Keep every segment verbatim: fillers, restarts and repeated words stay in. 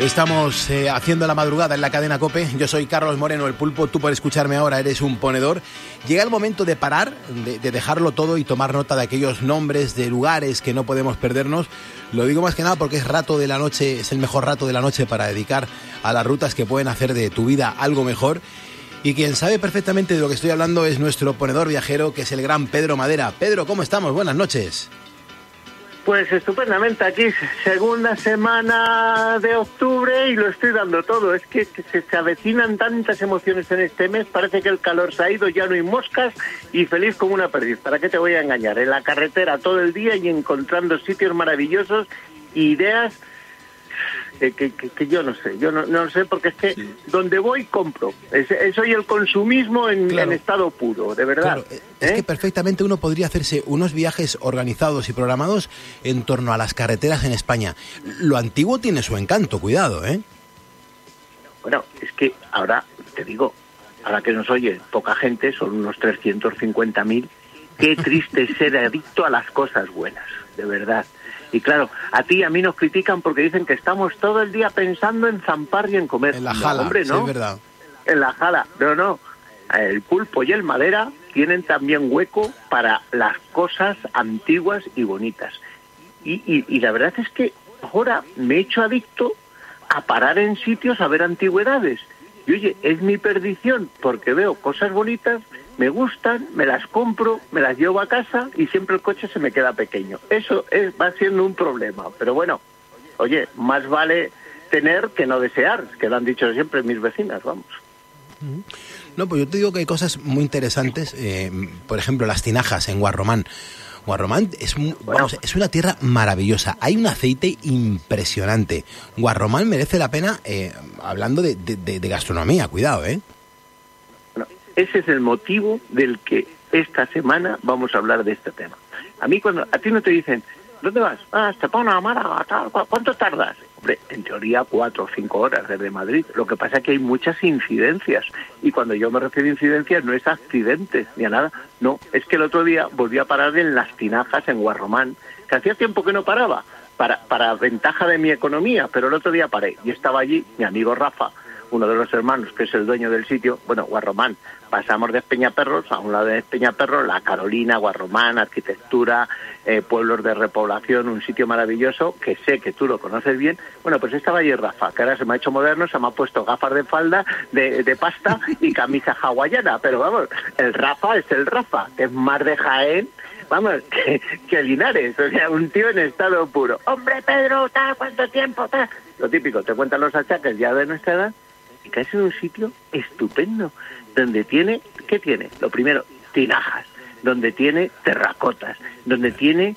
Estamos eh, haciendo la madrugada en la cadena COPE. Yo soy Carlos Moreno, el Pulpo. Tú por escucharme ahora eres un ponedor. Llega el momento de parar, de, de dejarlo todo y tomar nota de aquellos nombres, de lugares que no podemos perdernos. Lo digo más que nada porque es rato de la noche, es el mejor rato de la noche para dedicar a las rutas que pueden hacer de tu vida algo mejor. Y quien sabe perfectamente de lo que estoy hablando es nuestro ponedor viajero, que es el gran Pedro Madera. Pedro, ¿cómo estamos? Buenas noches. Pues estupendamente, aquí segunda semana de octubre y lo estoy dando todo. Es que se, se avecinan tantas emociones en este mes, parece que el calor se ha ido, ya no hay moscas y feliz como una perdiz. ¿Para qué te voy a engañar? En la carretera todo el día y encontrando sitios maravillosos, ideas que, que, que, que yo no sé, yo no, no sé porque es que sí. Donde voy compro. Es, es hoy el consumismo en, claro. en estado puro, de verdad. Claro. Es ¿Eh? que perfectamente uno podría hacerse unos viajes organizados y programados en torno a las carreteras en España. Lo antiguo tiene su encanto, cuidado, ¿eh? Bueno, es que ahora, te digo, ahora que nos oye poca gente, son unos trescientos cincuenta mil, qué triste es ser adicto a las cosas buenas, de verdad. Y claro, a ti y a mí nos critican porque dicen que estamos todo el día pensando en zampar y en comer. En la jala, no, hombre, ¿no? Sí, es verdad. En la jala, no, no. El Pulpo y el Madera tienen también hueco para las cosas antiguas y bonitas. Y, y, y la verdad es que ahora me he hecho adicto a parar en sitios a ver antigüedades. Y oye, es mi perdición porque veo cosas bonitas, me gustan, me las compro, me las llevo a casa y siempre el coche se me queda pequeño. Eso es, va siendo un problema. Pero bueno, oye, más vale tener que no desear, que lo han dicho siempre mis vecinas, vamos. No, pues yo te digo que hay cosas muy interesantes, eh, por ejemplo, las tinajas en Guarromán. Guarromán es, un, bueno. vamos, es una tierra maravillosa, hay un aceite impresionante. Guarromán merece la pena, eh, hablando de, de, de gastronomía, cuidado, ¿eh? Bueno, ese es el motivo del que esta semana vamos a hablar de este tema. A mí cuando a ti no te dicen, ¿dónde vas? Ah, Estepona, Málaga, tal, ¿cuánto tardas? Hombre, en teoría cuatro o cinco horas desde Madrid. Lo que pasa es que hay muchas incidencias. Y cuando yo me refiero a incidencias no es accidentes ni a nada. No, es que el otro día volví a parar en las tinajas en Guarromán, que hacía tiempo que no paraba, para, para ventaja de mi economía, pero el otro día paré. Y estaba allí mi amigo Rafa, uno de los hermanos que es el dueño del sitio, bueno, Guarromán. Pasamos de Espeñaperros, a un lado de Espeñaperros, La Carolina, Guarromán, arquitectura, eh, pueblos de repoblación, un sitio maravilloso, que sé que tú lo conoces bien. Bueno, pues estaba allí Rafa, que ahora se me ha hecho moderno, se me ha puesto gafas de falda, de, de pasta y camisa hawaiana, pero vamos, el Rafa es el Rafa, que es más de Jaén, vamos, que, que Linares, o sea, un tío en estado puro. ¡Hombre, Pedro, tal, cuánto tiempo, tal! Lo típico, te cuentan los achaques ya de nuestra edad, y caes en un sitio estupendo, donde tiene, ¿qué tiene? Lo primero, tinajas, donde tiene terracotas, donde tiene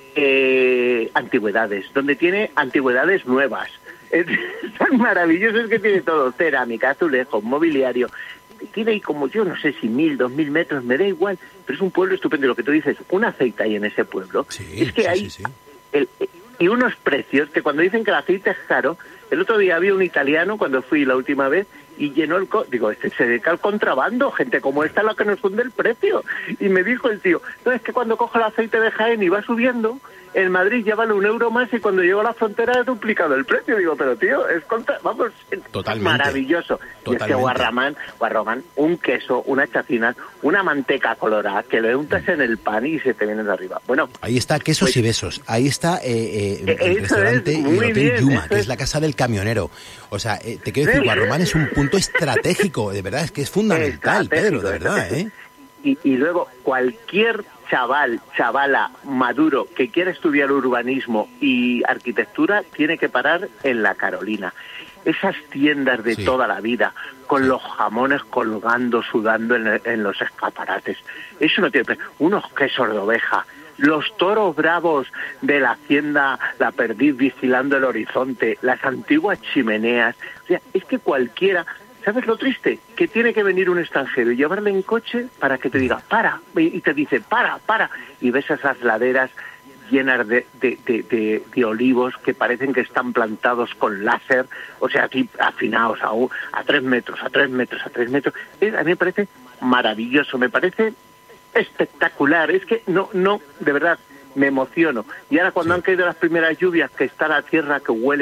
eh, antigüedades, donde tiene antigüedades nuevas. Es tan maravilloso, es que tiene todo, cerámica, azulejos, mobiliario. Tiene ahí como, yo no sé si mil, dos mil metros, me da igual, pero es un pueblo estupendo. Lo que tú dices, un aceite hay en ese pueblo. Sí, es que sí, hay... sí, sí. El, y unos precios que cuando dicen que el aceite es caro, el otro día había un italiano cuando fui la última vez y llenó el... Co digo, este se dedica al contrabando, gente como esta es la que nos funde el precio. Y me dijo el tío, no, es que cuando coge el aceite de Jaén y va subiendo, en Madrid ya vale un euro más y cuando llego a la frontera he duplicado el precio. Digo, pero tío, es contra... vamos, es Totalmente. maravilloso. Totalmente. Y es que Guarromán, Guarromán, un queso, unas chacinas, una manteca colorada, que le untas en el pan y se te viene de arriba. Bueno, ahí está Quesos pues, y Besos, ahí está eh, eh, el eso restaurante es, y muy el Hotel bien, Yuma, que es... es la casa del camionero. O sea, eh, te quiero decir, Sí. Guarromán es un punto estratégico, de verdad, es que es fundamental, Pedro, de verdad, ¿eh? Y, y luego, cualquier chaval, chavala maduro que quiera estudiar urbanismo y arquitectura tiene que parar en La Carolina. Esas tiendas de sí. toda la vida, con los jamones colgando, sudando en, en los escaparates. Eso no tiene precio. Unos quesos de oveja, los toros bravos de la hacienda La Perdiz vigilando el horizonte, las antiguas chimeneas. O sea, es que cualquiera... ¿Sabes lo triste? Que tiene que venir un extranjero y llevarle en coche para que te diga, para, y te dice, para, para, y ves esas laderas llenas de, de, de, de, de olivos que parecen que están plantados con láser, o sea, aquí afinados a, un, a tres metros, a tres metros, a tres metros. Es, a mí me parece maravilloso, me parece espectacular, es que no, no, de verdad, me emociono. Y ahora cuando sí. han caído las primeras lluvias, que está la tierra que huele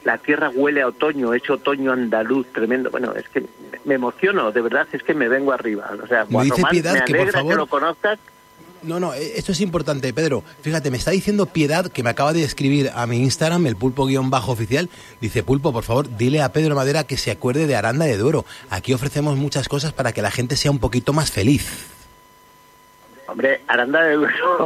la tierra huele a otoño, es otoño andaluz, tremendo. Bueno, es que me emociono, de verdad, es que me vengo arriba. O sea, me dice Román, Piedad me que, por alegra favor, que lo conozcas. No, no, esto es importante, Pedro. Fíjate, me está diciendo Piedad, que me acaba de escribir a mi Instagram, el pulpo-oficial. Dice, Pulpo, por favor, dile a Pedro Madera que se acuerde de Aranda de Duero. Aquí ofrecemos muchas cosas para que la gente sea un poquito más feliz. Hombre, Aranda de Duero...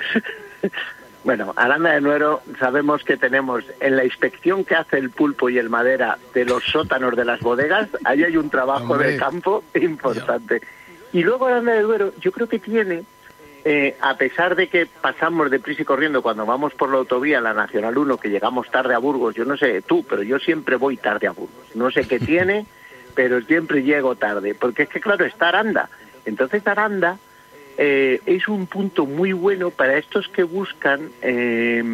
Bueno, Aranda de Duero sabemos que tenemos en la inspección que hace el Pulpo y el Madera de los sótanos de las bodegas, ahí hay un trabajo Hombre. de campo importante. Ya. Y luego Aranda de Duero, yo creo que tiene, eh, a pesar de que pasamos deprisa y corriendo cuando vamos por la autovía, la Nacional uno, que llegamos tarde a Burgos, yo no sé tú, pero yo siempre voy tarde a Burgos. No sé qué tiene, pero siempre llego tarde, porque es que claro, está Aranda. Entonces Aranda... Eh, es un punto muy bueno para estos que buscan eh,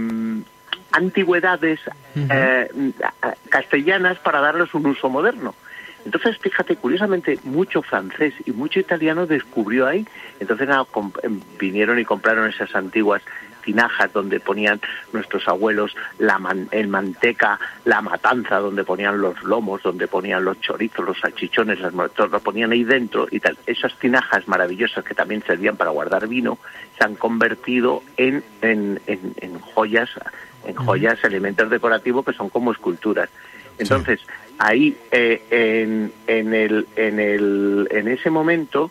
antigüedades uh-huh. eh, castellanas para darles un uso moderno. Entonces, fíjate, curiosamente, mucho francés y mucho italiano descubrió ahí. Entonces, nada, comp- vinieron y compraron esas antiguas tinajas donde ponían nuestros abuelos la man- el manteca, la matanza, donde ponían los lomos, donde ponían los chorizos, los salchichones, las molletas, lo ponían ahí dentro y tal. Esas tinajas maravillosas que también servían para guardar vino se han convertido en, en, en, en joyas, en joyas, elementos decorativos que son como esculturas. Entonces, sí. ahí eh, en, en, el, en, el, en ese momento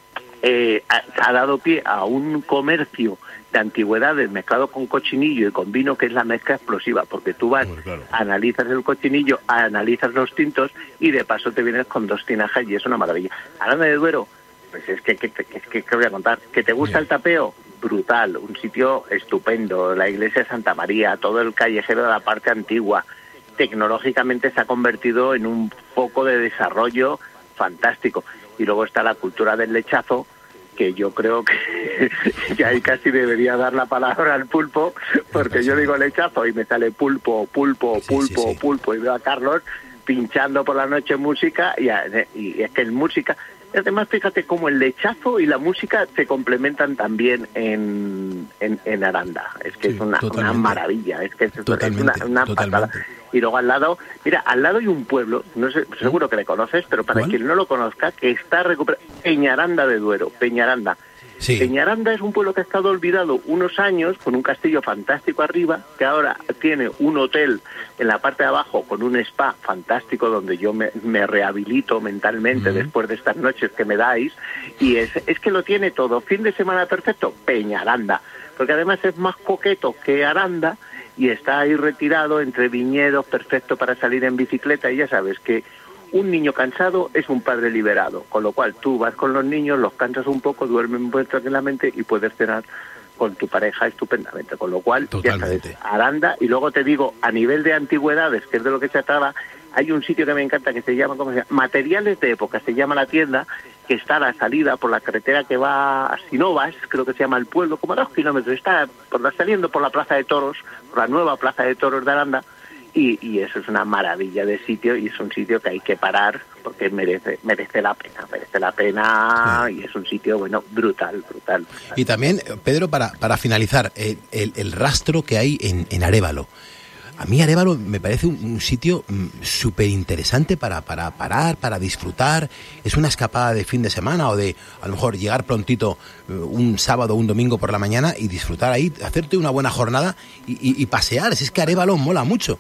eh, ha, ha dado pie a un comercio de antigüedades mezclado con cochinillo y con vino, que es la mezcla explosiva, porque tú vas, Muy claro. analizas el cochinillo, analizas los tintos y de paso te vienes con dos tinajas y es una maravilla. Aranda de Duero, pues es que, que, que, que, que voy a contar, ¿que te gusta Bien. el tapeo? Brutal, un sitio estupendo, la iglesia de Santa María, todo el callejero de la parte antigua, tecnológicamente se ha convertido en un foco de desarrollo fantástico. Y luego está la cultura del lechazo, que yo creo que, que ahí casi debería dar la palabra al Pulpo, porque yo digo lechazo y me sale pulpo, pulpo, pulpo, sí, sí, sí. pulpo, y veo a Carlos pinchando por la noche música, y, y es que en música... Además, fíjate cómo el lechazo y la música se complementan también en, en, en Aranda. Es que sí, es una, una maravilla, es que es, es una, una pasada. Y luego al lado, mira, al lado hay un pueblo, no sé, seguro que le conoces, pero para ¿Cuál? quien no lo conozca, que está recuperado, Peñaranda de Duero, Peñaranda. Sí. Peñaranda es un pueblo que ha estado olvidado unos años, con un castillo fantástico arriba, que ahora tiene un hotel en la parte de abajo con un spa fantástico donde yo me, me rehabilito mentalmente uh-huh. después de estas noches que me dais, y es, es que lo tiene todo. Fin de semana perfecto, Peñaranda, porque además es más coqueto que Aranda y está ahí retirado entre viñedos, perfecto para salir en bicicleta, y ya sabes que un niño cansado es un padre liberado, con lo cual tú vas con los niños, los cansas un poco, duermen muy tranquilamente y puedes cenar con tu pareja estupendamente, con lo cual Totalmente. ya sabes, Aranda. Y luego te digo, a nivel de antigüedades, que es de lo que se trataba, hay un sitio que me encanta que se llama, ¿cómo se llama? Materiales de Época, se llama la tienda, que está a la salida por la carretera que va a Sinovas, creo que se llama el pueblo, como a dos kilómetros, está por la, saliendo por la Plaza de Toros, por la nueva Plaza de Toros de Aranda. Y, y eso es una maravilla de sitio, y es un sitio que hay que parar porque merece merece la pena, merece la pena, sí. Y es un sitio, bueno, brutal, brutal. brutal. Y también, Pedro, para, para finalizar, el, el, el rastro que hay en, en Arévalo. A mí Arévalo me parece un, un sitio súper interesante para, para parar, para disfrutar. Es una escapada de fin de semana o de, a lo mejor, llegar prontito un sábado o un domingo por la mañana y disfrutar ahí, hacerte una buena jornada y, y, y pasear. Es que Arévalo mola mucho.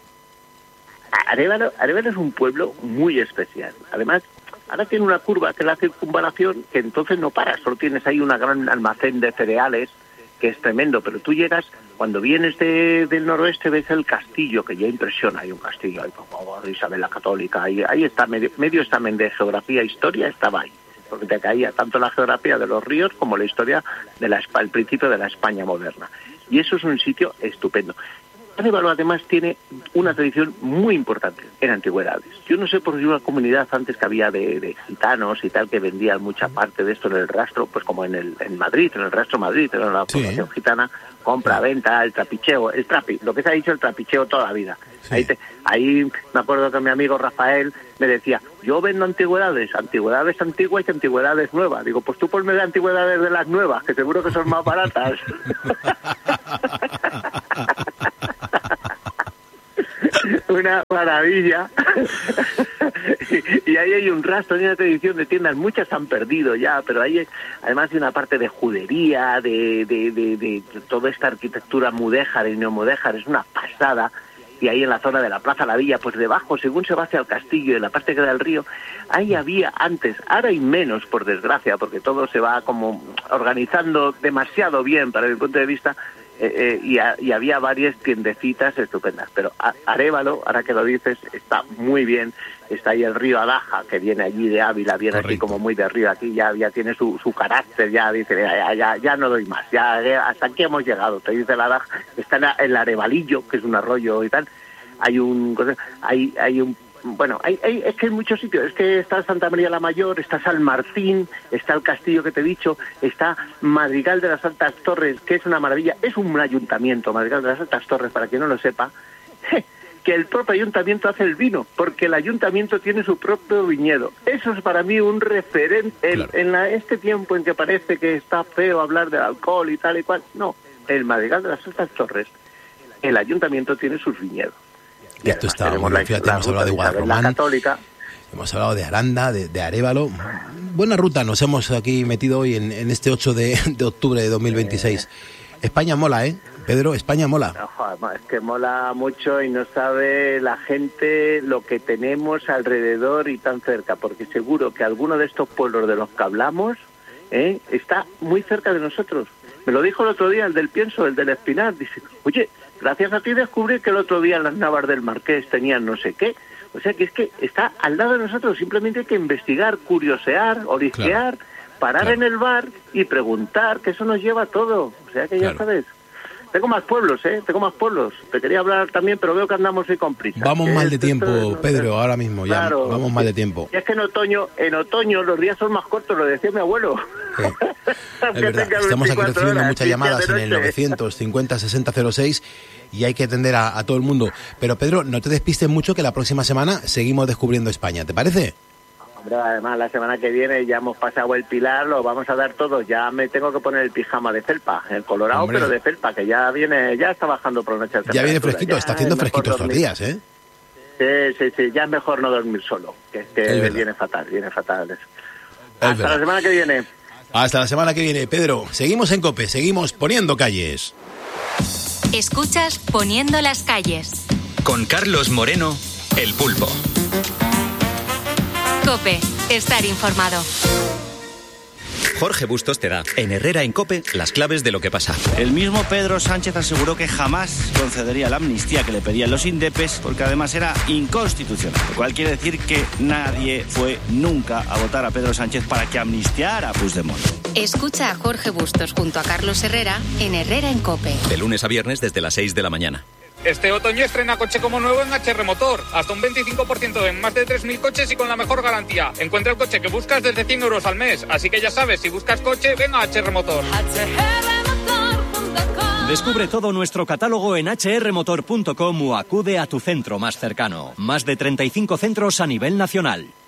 Arévalo, Arévalo es un pueblo muy especial. Además, ahora tiene una curva que es la circunvalación, que entonces no paras, solo tienes ahí un gran almacén de cereales, que es tremendo, pero tú llegas, cuando vienes de, del noroeste, ves el castillo, que ya impresiona, hay un castillo, hay como Isabel la Católica, ahí, ahí está, medio, medio examen de geografía e historia estaba ahí, porque te caía tanto la geografía de los ríos como la historia del el principio de la España moderna. Y eso es un sitio estupendo. Arévalo además tiene una tradición muy importante en antigüedades. Yo no sé por qué una comunidad antes que había de, de gitanos y tal que vendían mucha parte de esto en el rastro, pues como en el en Madrid, en el rastro Madrid, en la población sí. gitana, compra, venta, el trapicheo, el trapi, lo que se ha dicho el trapicheo toda la vida. Sí. Ahí, te, ahí me acuerdo que mi amigo Rafael me decía, yo vendo antigüedades, antigüedades antiguas y antigüedades nuevas. Digo, pues tú ponme de antigüedades de las nuevas, que seguro que son más baratas. una maravilla. y, y ahí hay un rastro, hay una tradición de tiendas, muchas han perdido ya, pero hay además de una parte de judería, de, de, de, de, de toda esta arquitectura mudéjar y neomudéjar, es una pasada. Y ahí en la zona de la Plaza La Villa, pues debajo, según se va hacia el castillo, en la parte que da el río, ahí había antes, ahora hay menos, por desgracia, porque todo se va como organizando demasiado bien para mi punto de vista, eh, eh, y, a, y había varias tiendecitas estupendas. Pero Arévalo, ahora que lo dices, está muy bien. Está ahí el río Adaja, que viene allí de Ávila, viene Correcto. Así como muy de arriba, aquí ya, ya tiene su, su carácter, ya dice, ya, ya, ya no doy más, ya, ya hasta aquí hemos llegado, te dice el Adaja. Está en el Arevalillo, que es un arroyo y tal, hay un, hay, hay un, bueno, hay, hay, es que hay muchos sitios, es que está Santa María la Mayor, está San Martín, está el castillo que te he dicho, está Madrigal de las Altas Torres, que es una maravilla, es un ayuntamiento, Madrigal de las Altas Torres, para quien no lo sepa, que el propio ayuntamiento hace el vino, porque el ayuntamiento tiene su propio viñedo. Eso es para mí un referente en, claro. en la, este tiempo en que parece que está feo hablar del alcohol y tal y cual. No, el Madrigal de las Altas Torres, el ayuntamiento tiene sus viñedos. Y esto está muy bien, fíjate, hemos hablado de Guadalromán, hemos hablado de Aranda, de, de Arévalo. Buena ruta nos hemos aquí metido hoy en, en este ocho de octubre de dos mil veintiséis. España mola, ¿eh? Pedro, España mola. No, es que mola mucho y no sabe la gente lo que tenemos alrededor y tan cerca, porque seguro que alguno de estos pueblos de los que hablamos ¿eh? está muy cerca de nosotros. Me lo dijo el otro día el del Pienso, el del Espinar. Dice, oye, gracias a ti descubrí que el otro día las Navas del Marqués tenían no sé qué. O sea que es que está al lado de nosotros, simplemente hay que investigar, curiosear, orisquear, claro. parar claro. en el bar y preguntar, que eso nos lleva a todo. O sea que ya claro. sabes. Tengo más pueblos, ¿eh? Tengo más pueblos. Te quería hablar también, pero veo que andamos hoy con prisa. Vamos mal de tiempo, no, Pedro, ahora mismo. Ya claro, vamos mal de tiempo. Y es que en otoño, en otoño los días son más cortos, lo decía mi abuelo. Sí. Es verdad. Estamos aquí recibiendo horas, muchas llamadas en el novecientos cincuenta sesenta cero seis y hay que atender a, a todo el mundo. Pero Pedro, no te despistes mucho, que la próxima semana seguimos descubriendo España. ¿Te parece? Además, la semana que viene ya hemos pasado el Pilar, lo vamos a dar todo. Ya me tengo que poner el pijama de felpa, el colorado, Hombre. pero de felpa, que ya viene, ya está bajando por la noche. Ya viene fresquito, ya está haciendo fresquito estos días, ¿eh? Sí, sí, sí, ya es mejor no dormir solo, que es que viene fatal, viene fatal eso. Hasta verdad. la semana que viene. Hasta la semana que viene, Pedro. Seguimos en COPE, seguimos poniendo calles. Escuchas Poniendo las calles. Con Carlos Moreno, El Pulpo. COPE, estar informado. Jorge Bustos te da, en Herrera en COPE, las claves de lo que pasa. El mismo Pedro Sánchez aseguró que jamás concedería la amnistía que le pedían los indepes, porque además era inconstitucional. Lo cual quiere decir que nadie fue nunca a votar a Pedro Sánchez para que amnistiara a Puigdemont. Escucha a Jorge Bustos junto a Carlos Herrera en Herrera en COPE. De lunes a viernes desde las seis de la mañana. Este otoño estrena coche como nuevo en H R Motor. Hasta un veinticinco por ciento en más de tres mil coches y con la mejor garantía. Encuentra el coche que buscas desde cien euros al mes. Así que ya sabes, si buscas coche, ven a H R Motor. Descubre todo nuestro catálogo en hache erre motor punto com o acude a tu centro más cercano. Más de treinta y cinco centros a nivel nacional.